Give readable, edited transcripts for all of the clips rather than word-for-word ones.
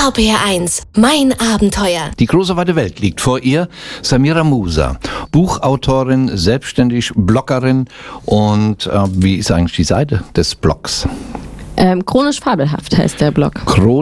RPR1, mein Abenteuer. Die große weite Welt liegt vor ihr. Samira Musa, Buchautorin, selbstständig, Bloggerin. Und wie ist eigentlich die Seite des Blogs? Chronisch fabelhaft heißt der Blog.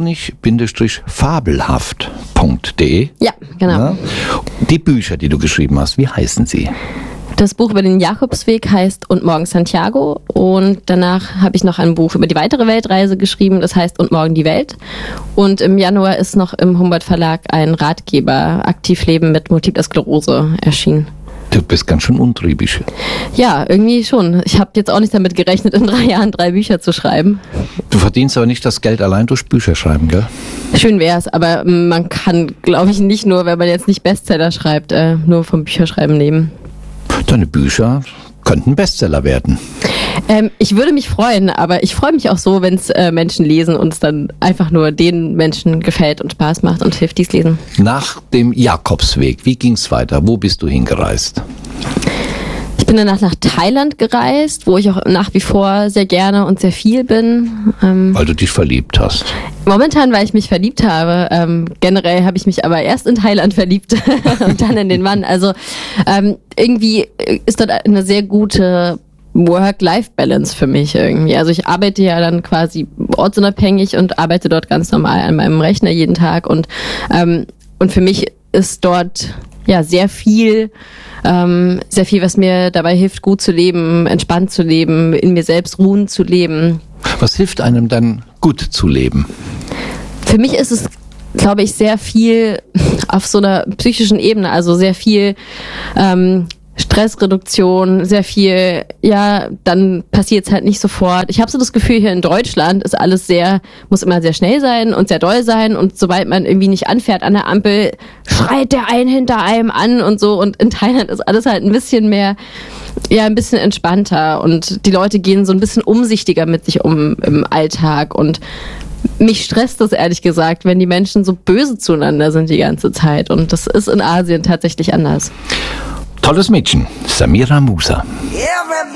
Chronisch-fabelhaft.de. Ja, genau. Ja. Die Bücher, die du geschrieben hast, wie heißen sie? Das Buch über den Jakobsweg heißt Und morgen Santiago, und danach habe ich noch ein Buch über die weitere Weltreise geschrieben, das heißt Und morgen die Welt. Und im Januar ist noch im Humboldt Verlag ein Ratgeber Aktiv Leben mit Multipler Sklerose erschienen. Du bist ganz schön untriebig. Ja, irgendwie schon. Ich habe jetzt auch nicht damit gerechnet, in 3 Jahren 3 Bücher zu schreiben. Du verdienst aber nicht das Geld allein durch Bücher schreiben, gell? Schön wär's, aber man kann, glaube ich, nicht nur, wenn man jetzt nicht Bestseller schreibt, nur vom Bücherschreiben leben. Deine Bücher könnten Bestseller werden. Ich würde mich freuen, aber ich freue mich auch so, wenn es Menschen lesen und es dann einfach nur den Menschen gefällt und Spaß macht und hilft, die es lesen. Nach dem Jakobsweg, wie ging's weiter? Wo bist du hingereist? Ich bin danach nach Thailand gereist, wo ich auch nach wie vor sehr gerne und sehr viel bin. Weil du dich verliebt hast. Momentan, weil ich mich verliebt habe. Generell habe ich mich aber erst in Thailand verliebt und dann in den Mann. Also irgendwie ist dort eine sehr gute Work-Life-Balance für mich irgendwie. Also ich arbeite ja dann quasi ortsunabhängig und arbeite dort ganz normal an meinem Rechner jeden Tag. Und für mich ist dort ja sehr viel, was mir dabei hilft, gut zu leben, entspannt zu leben, in mir selbst ruhen zu leben. Was hilft einem dann, gut zu leben? Für mich ist es, glaube ich, sehr viel auf so einer psychischen Ebene, also sehr viel Stressreduktion, sehr viel, ja, dann passiert es halt nicht sofort. Ich habe so das Gefühl, hier in Deutschland ist alles muss immer sehr schnell sein und sehr doll sein, und sobald man irgendwie nicht anfährt an der Ampel, schreit der einen hinter einem an und so, und in Thailand ist alles halt ein bisschen mehr, ja, ein bisschen entspannter, und die Leute gehen so ein bisschen umsichtiger mit sich um im Alltag, und mich stresst das ehrlich gesagt, wenn die Menschen so böse zueinander sind die ganze Zeit, und das ist in Asien tatsächlich anders. Tolles Mädchen, Samira Musa.